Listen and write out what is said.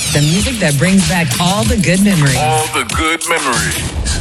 The music that brings back all the good memories. All the good memories.